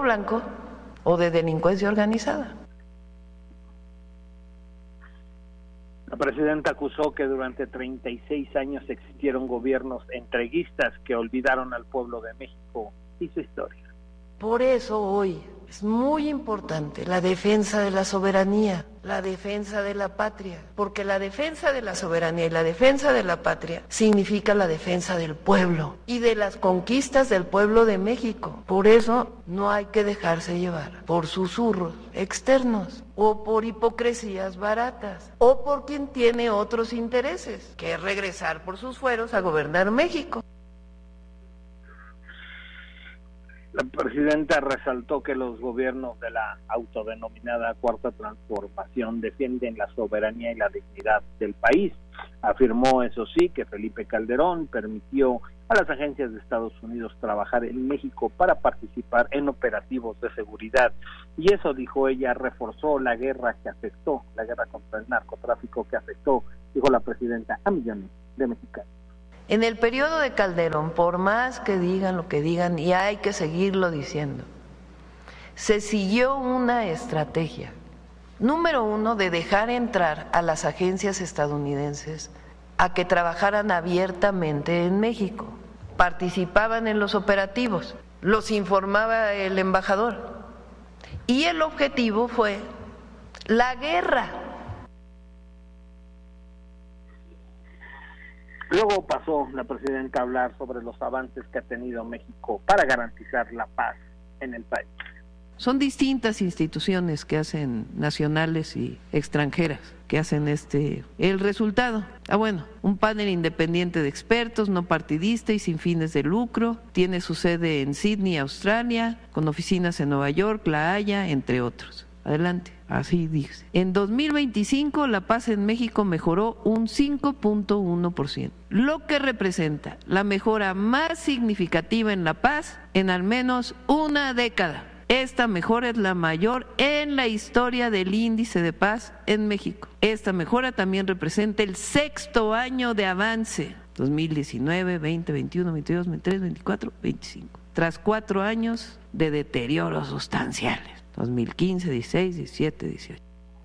blanco o de delincuencia organizada. La presidenta acusó que durante 36 años existieron gobiernos entreguistas que olvidaron al pueblo de México y su historia. Por eso hoy es muy importante la defensa de la soberanía, la defensa de la patria, porque la defensa de la soberanía y la defensa de la patria significa la defensa del pueblo y de las conquistas del pueblo de México. Por eso no hay que dejarse llevar por susurros externos o por hipocresías baratas o por quien tiene otros intereses, que es regresar por sus fueros a gobernar México. La presidenta resaltó que los gobiernos de la autodenominada Cuarta Transformación defienden la soberanía y la dignidad del país. Afirmó, eso sí, que Felipe Calderón permitió a las agencias de Estados Unidos trabajar en México para participar en operativos de seguridad. Y eso, dijo ella, reforzó la guerra contra el narcotráfico que afectó, dijo la presidenta, a millones de mexicanos. En el periodo de Calderón, por más que digan lo que digan, y hay que seguirlo diciendo, se siguió una estrategia, número uno, de dejar entrar a las agencias estadounidenses a que trabajaran abiertamente en México, participaban en los operativos, los informaba el embajador, y el objetivo fue la guerra. Luego pasó la presidenta a hablar sobre los avances que ha tenido México para garantizar la paz en el país. Son distintas instituciones que hacen, nacionales y extranjeras, que hacen el resultado. Un panel independiente de expertos, no partidista y sin fines de lucro, tiene su sede en Sydney, Australia, con oficinas en Nueva York, La Haya, entre otros. Adelante, así dice. En 2025 la paz en México mejoró un 5.1%, lo que representa la mejora más significativa en la paz en al menos una década. Esta mejora es la mayor en la historia del índice de paz en México. Esta mejora también representa el sexto año de avance, 2019, 20, 21, 22, 23, 24, 25, tras 4 años de deterioros sustanciales. 2015, 16, 17, 18.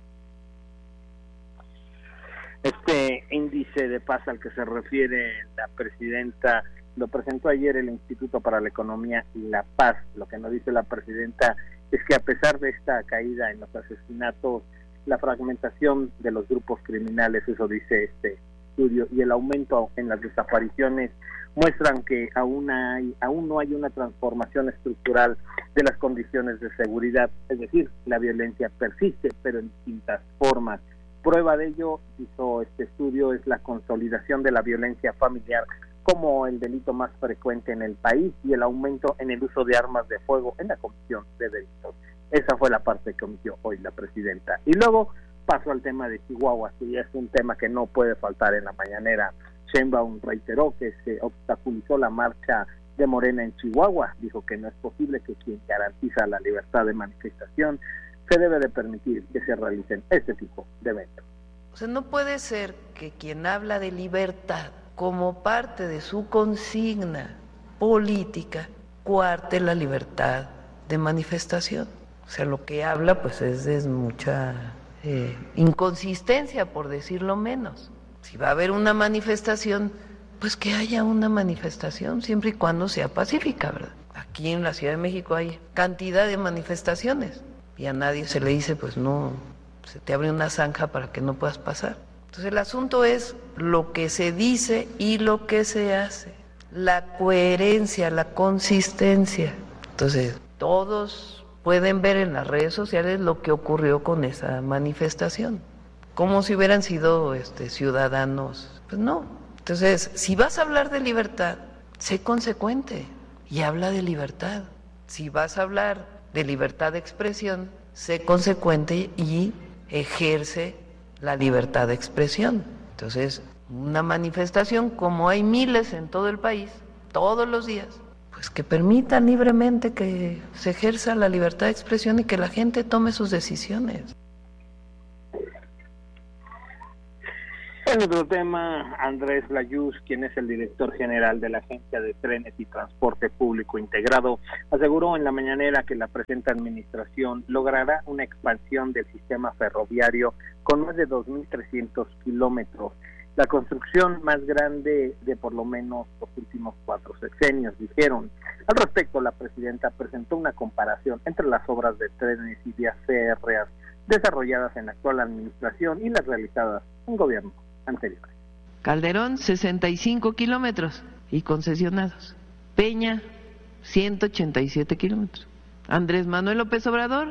Este índice de paz al que se refiere la presidenta lo presentó ayer el Instituto para la Economía y la Paz. Lo que nos dice la presidenta es que a pesar de esta caída en los asesinatos, la fragmentación de los grupos criminales, eso dice este estudio, y el aumento en las desapariciones muestran que aún no hay una transformación estructural de las condiciones de seguridad, es decir, la violencia persiste, pero en distintas formas. Prueba de ello, hizo este estudio, es la consolidación de la violencia familiar como el delito más frecuente en el país y el aumento en el uso de armas de fuego en la comisión de delitos. Esa fue la parte que omitió hoy la presidenta. Y luego pasó al tema de Chihuahua, que ya es un tema que no puede faltar en la mañanera. Sheinbaum reiteró que se obstaculizó la marcha de Morena en Chihuahua. Dijo que no es posible que quien garantiza la libertad de manifestación se debe de permitir que se realicen este tipo de eventos. O sea, no puede ser que quien habla de libertad como parte de su consigna política coarte la libertad de manifestación. O sea, lo que habla pues es mucha inconsistencia, por decirlo menos. Si va a haber una manifestación, pues que haya una manifestación, siempre y cuando sea pacífica, ¿verdad? Aquí en la Ciudad de México hay cantidad de manifestaciones y a nadie se le dice, pues no, se te abre una zanja para que no puedas pasar. Entonces el asunto es lo que se dice y lo que se hace, la coherencia, la consistencia. Entonces todos pueden ver en las redes sociales lo que ocurrió con esa manifestación, como si hubieran sido ciudadanos. Pues no. Entonces, si vas a hablar de libertad, sé consecuente y habla de libertad. Si vas a hablar de libertad de expresión, sé consecuente y ejerce la libertad de expresión. Entonces, una manifestación, como hay miles en todo el país, todos los días, pues que permitan libremente que se ejerza la libertad de expresión y que la gente tome sus decisiones. En otro tema, Andrés Layuz, quien es el director general de la Agencia de Trenes y Transporte Público Integrado, aseguró en la mañanera que la presente administración logrará una expansión del sistema ferroviario con más de 2.300 kilómetros, la construcción más grande de por lo menos los últimos 4 sexenios, dijeron. Al respecto, la presidenta presentó una comparación entre las obras de trenes y vías férreas desarrolladas en la actual administración y las realizadas en gobiernos anteriores. Calderón, 65 kilómetros y concesionados. Peña, 187 kilómetros. Andrés Manuel López Obrador,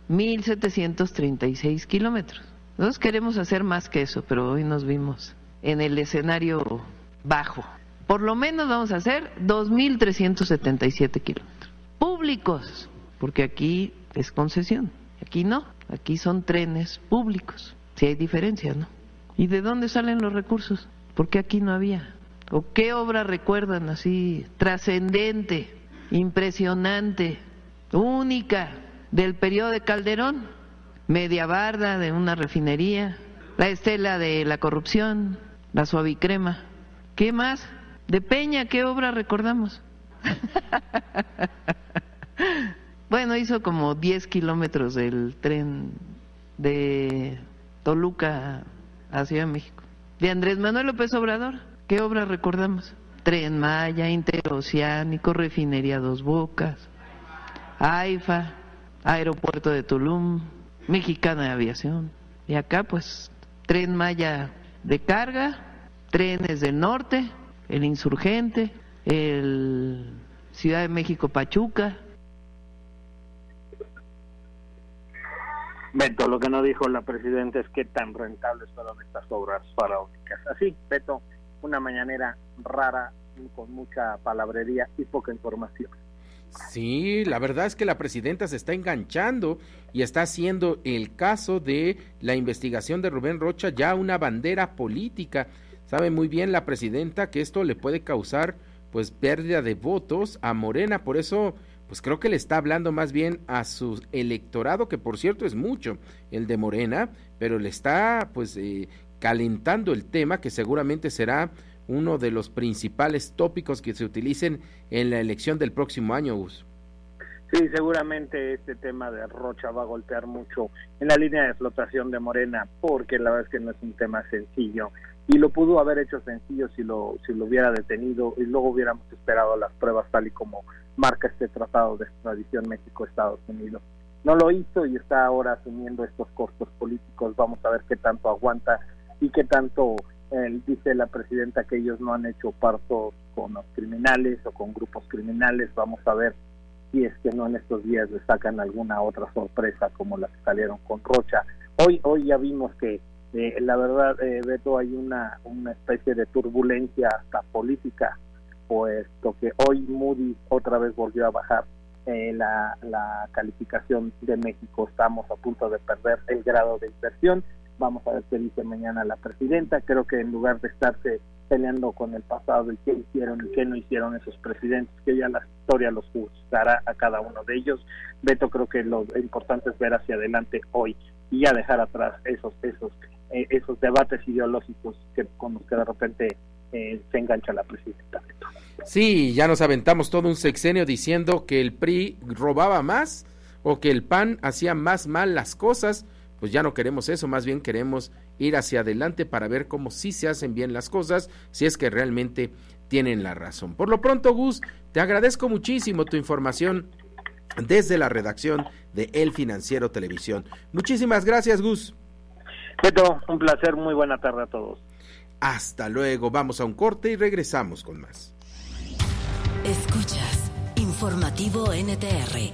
1.736 kilómetros. Nosotros queremos hacer más que eso, pero hoy nos vimos en el escenario bajo. Por lo menos vamos a hacer 2.377 kilómetros. Públicos, porque aquí es concesión. Aquí no, aquí son trenes públicos. Sí hay diferencia, ¿no? ¿Y de dónde salen los recursos? ¿Por qué aquí no había? ¿O qué obra recuerdan así trascendente, impresionante, única del periodo de Calderón? Media barda de una refinería, la estela de la corrupción, la suavicrema. ¿Qué más? De Peña, ¿qué obra recordamos? Bueno, hizo como 10 kilómetros del tren de Toluca a Ciudad de México. De Andrés Manuel López Obrador, ¿qué obra recordamos? Tren Maya, Interoceánico, Refinería Dos Bocas, AIFA, Aeropuerto de Tulum, Mexicana de Aviación. Y acá pues Tren Maya de carga, trenes del norte, el Insurgente, el Ciudad de México Pachuca. Beto, lo que no dijo la presidenta es qué tan rentables fueron estas obras faraónicas. Así, Beto, una mañanera rara, con mucha palabrería y poca información. Sí, la verdad es que la presidenta se está enganchando y está haciendo el caso de la investigación de Rubén Rocha ya una bandera política. Sabe muy bien la presidenta que esto le puede causar pues pérdida de votos a Morena, por eso pues creo que le está hablando más bien a su electorado, que por cierto es mucho el de Morena, pero le está pues calentando el tema, que seguramente será uno de los principales tópicos que se utilicen en la elección del próximo año, Gus. Sí, seguramente este tema de Rocha va a golpear mucho en la línea de flotación de Morena, porque la verdad es que no es un tema sencillo, y lo pudo haber hecho sencillo si lo hubiera detenido y luego hubiéramos esperado las pruebas tal y como marca este tratado de extradición México-Estados Unidos. No lo hizo y está ahora asumiendo estos costos políticos. Vamos a ver qué tanto aguanta y qué tanto dice la presidenta que ellos no han hecho pactos con los criminales o con grupos criminales. Vamos a ver si es que no en estos días le sacan alguna otra sorpresa como las que salieron con Rocha. Hoy ya vimos que la verdad, Beto, hay una especie de turbulencia hasta política, puesto que hoy Moody's otra vez volvió a bajar la calificación de México. Estamos a punto de perder el grado de inversión. Vamos a ver qué dice mañana la presidenta. Creo que en lugar de estarse peleando con el pasado y qué hicieron y qué no hicieron esos presidentes, que ya la historia los juzgará a cada uno de ellos. Beto, creo que lo importante es ver hacia adelante hoy y ya dejar atrás esos debates ideológicos con los que de repente se engancha la presidenta. Beto. Sí, ya nos aventamos todo un sexenio diciendo que el PRI robaba más o que el PAN hacía más mal las cosas. Pues ya no queremos eso, más bien queremos ir hacia adelante para ver cómo sí se hacen bien las cosas, si es que realmente tienen la razón. Por lo pronto, Gus, te agradezco muchísimo tu información desde la redacción de El Financiero Televisión. Muchísimas gracias, Gus. Beto, un placer, muy buena tarde a todos. Hasta luego, vamos a un corte y regresamos con más. Escuchas Informativo NTR.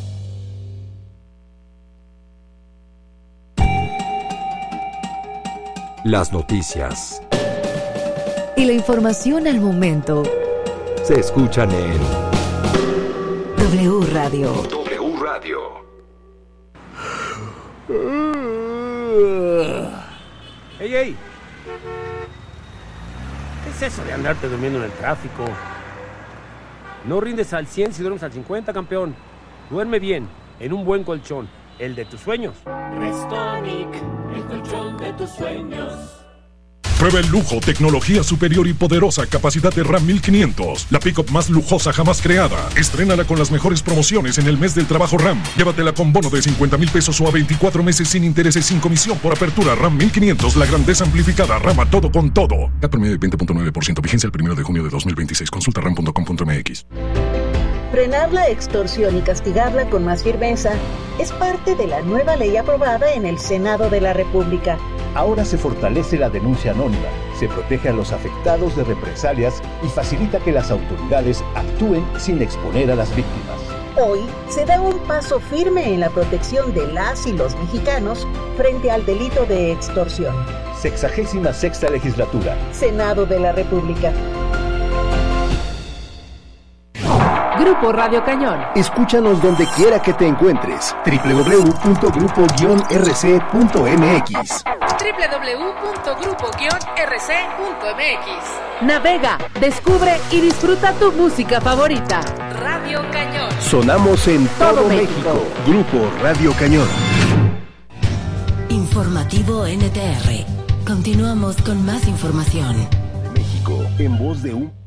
Las noticias Y la información al momento se escuchan en W Radio. W Radio. ¡Ey! ¿Qué es eso de andarte durmiendo en el tráfico? No rindes al 100 si duermes al 50, campeón. Duerme bien, en un buen colchón, el de tus sueños. Restonic, el colchón de tus sueños. Prueba el lujo, tecnología superior y poderosa capacidad de Ram 1500. La pick-up más lujosa jamás creada. Estrénala con las mejores promociones en el mes del trabajo Ram. Llévatela con bono de 50,000 pesos o a 24 meses sin intereses, sin comisión por apertura. Ram 1500, la grandeza amplificada. Rama todo con todo. CAT promedio de 20.9%. Vigencia el 1 de junio de 2026. Consulta ram.com.mx. Frenar la extorsión y castigarla con más firmeza es parte de la nueva ley aprobada en el Senado de la República. Ahora se fortalece la denuncia anónima, se protege a los afectados de represalias y facilita que las autoridades actúen sin exponer a las víctimas. Hoy se da un paso firme en la protección de las y los mexicanos frente al delito de extorsión. 66ª Legislatura. Senado de la República. Grupo Radio Cañón. Escúchanos donde quiera que te encuentres. www.grupo-rc.mx. www.grupo-rc.mx. Navega, descubre y disfruta tu música favorita. Radio Cañón. Sonamos en todo México. Grupo Radio Cañón. Informativo NTR. Continuamos con más información. México, en voz de un